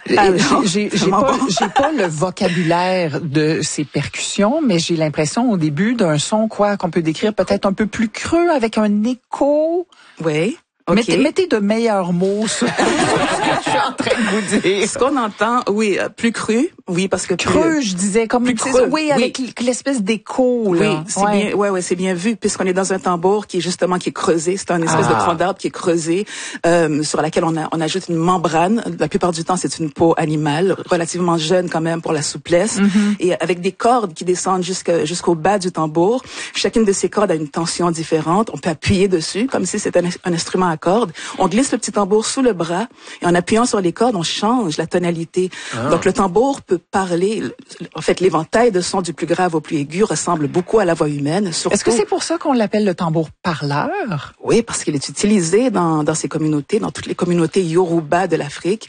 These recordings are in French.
J'ai pas le vocabulaire de ces percussions, mais j'ai l'impression au début d'un son qu'on peut décrire peut-être un peu plus creux avec un écho. Oui. Okay. Mettez de meilleurs mots sur ce que je suis en train de vous dire. Ce qu'on entend, oui, plus cru, oui, parce que creux, je disais, comme plus creux, oui, avec l'espèce d'écho, là. Oui, c'est bien vu, puisqu'on est dans un tambour qui est creusé. C'est un espèce de tronc d'arbre qui est creusé, sur laquelle on ajoute une membrane. La plupart du temps, c'est une peau animale, relativement jeune quand même pour la souplesse, et avec des cordes qui descendent jusqu'au bas du tambour. Chacune de ces cordes a une tension différente. On peut appuyer dessus, comme si c'était un instrument à cordes. On glisse le petit tambour sous le bras et en appuyant sur les cordes, on change la tonalité. Donc le tambour peut parler. En fait, l'éventail de sons du plus grave au plus aigu ressemble beaucoup à la voix humaine. Est-ce que c'est pour ça qu'on l'appelle le tambour parleur? Oui, parce qu'il est utilisé dans ces communautés, dans toutes les communautés Yoruba de l'Afrique,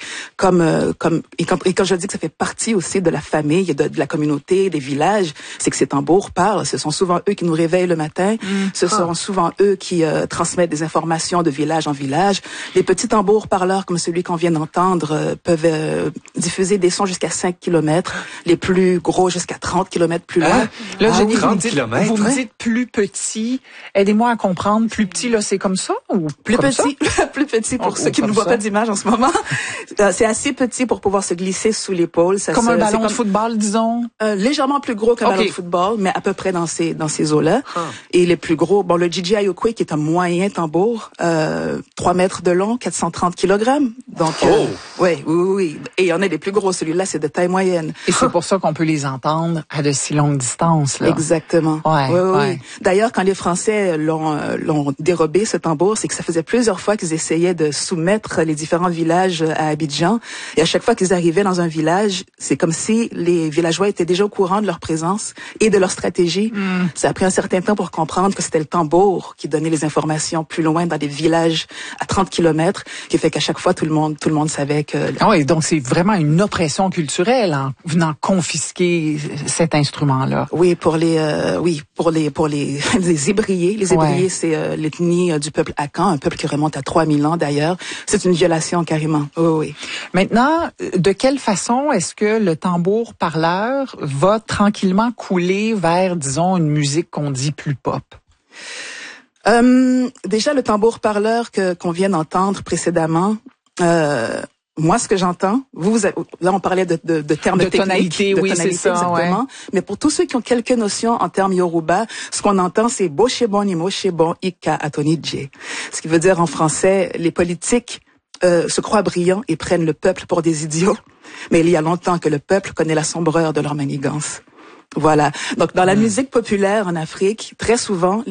et quand je dis que ça fait partie aussi de la famille, de la communauté, des villages, c'est que ces tambours parlent. Ce sont souvent eux qui nous réveillent le matin. Ce sont souvent eux qui transmettent des informations de village en village. Les petits tambours parleurs comme celui qu'on vient d'entendre peuvent diffuser des sons jusqu'à 5 km, les plus gros jusqu'à 30 km plus loin. Là, Jenny, 30 km, vous me dites plus petit. Aidez-moi à comprendre. Plus petit, là, c'est comme ça ou plus comme petit? Plus petit pour ceux qui ne voient pas d'image en ce moment. C'est assez petit pour pouvoir se glisser sous l'épaule. Comme un ballon de football, disons? Légèrement plus gros qu'un ballon de football, mais à peu près dans ces eaux-là. Et les plus gros, le Gigi Ayokwe, qui est un moyen tambour, 3 mètres de long, 430 kilogrammes. Donc, oui. Et il y en a des plus gros. Celui-là, c'est de taille moyenne. Et c'est pour ça qu'on peut les entendre à de si longues distances, là. Exactement. Oui. D'ailleurs, quand les Français l'ont dérobé, ce tambour, c'est que ça faisait plusieurs fois qu'ils essayaient de soumettre les différents villages à Abidjan. Et à chaque fois qu'ils arrivaient dans un village, c'est comme si les villageois étaient déjà au courant de leur présence et de leur stratégie. Ça a pris un certain temps pour comprendre que c'était le tambour qui donnait les informations plus loin dans des villages à 30 kilomètres, qui fait qu'à chaque fois, tout le monde savait que... Oui, donc c'est vraiment une oppression culturelle en venant confisquer cet instrument-là. Oui, pour les les Ébriers. Les Ébriers, c'est l'ethnie du peuple Akan, un peuple qui remonte à 3000 ans d'ailleurs. C'est une violation carrément. Oui. Maintenant, de quelle façon est-ce que le tambour parleur va tranquillement couler vers, disons, une musique qu'on dit plus pop? Déjà, le tambour parleur qu'on vient d'entendre précédemment, moi, ce que j'entends, là, on parlait de termes techniques. Tonalité, oui, c'est ça, exactement. Ouais. Mais pour tous ceux qui ont quelques notions en termes yoruba, ce qu'on entend, c'est boshebon ni moshebon ika atonidje. Ce qui veut dire en français, les politiques se croient brillants et prennent le peuple pour des idiots. Mais il y a longtemps que le peuple connaît la sombreur de leur manigance. Voilà. Donc, dans la musique populaire en Afrique, très souvent,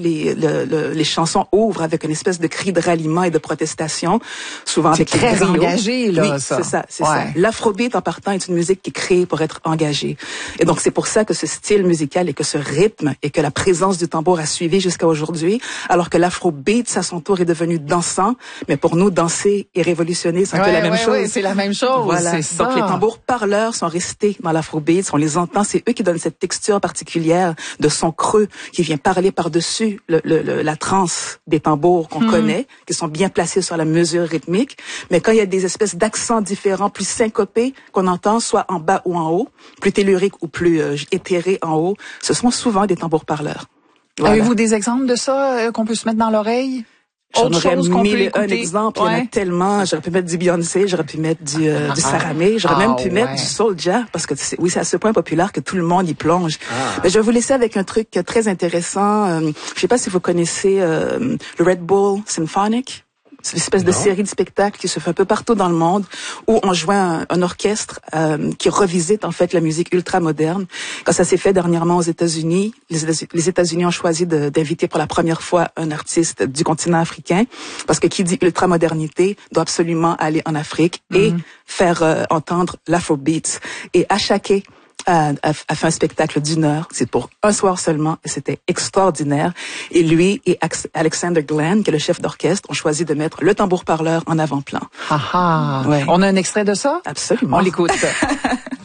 les chansons ouvrent avec une espèce de cri de ralliement et de protestation, souvent avec très griots. Engagé, là, oui, ça. C'est ça. L'afrobeat, en partant, est une musique qui est créée pour être engagée. Et donc, c'est pour ça que ce style musical et que ce rythme et que la présence du tambour a suivi jusqu'à aujourd'hui, alors que l'afrobeat, à son tour, est devenu dansant. Mais pour nous, danser et révolutionner, c'est un peu la même chose. Oui, c'est la même chose. Voilà. C'est ça. Donc, les tambours parleurs sont restés dans l'afrobeat. On les entend. C'est eux qui donnent cette texture particulière de son creux qui vient parler par-dessus la transe des tambours qu'on connaît, qui sont bien placés sur la mesure rythmique. Mais quand il y a des espèces d'accents différents, plus syncopés, qu'on entend soit en bas ou en haut, plus telluriques ou plus éthérés en haut, ce sont souvent des tambours parleurs. Voilà. Avez-vous des exemples de ça qu'on peut se mettre dans l'oreille? J'en aurais mis un exemple, il y en a tellement. J'aurais pu mettre du Beyoncé, j'aurais pu mettre du Saramé, j'aurais même pu mettre du Soulja, parce que c'est à ce point populaire que tout le monde y plonge. Mais je vais vous laisser avec un truc très intéressant. Je sais pas si vous connaissez le Red Bull Symphonic. C'est une espèce de série de spectacles qui se fait un peu partout dans le monde, où on joue un orchestre qui revisite en fait la musique ultra moderne. Quand ça s'est fait dernièrement aux États-Unis, les États-Unis ont choisi d'inviter pour la première fois un artiste du continent africain, parce que qui dit ultra-modernité doit absolument aller en Afrique et faire entendre l'afrobeat. Et Ashake a fait un spectacle d'1 heure. C'est pour un soir seulement et c'était extraordinaire. Et lui et Alexander Glenn, qui est le chef d'orchestre, ont choisi de mettre le tambour parleur en avant-plan. Ouais. On a un extrait de ça? Absolument. On l'écoute.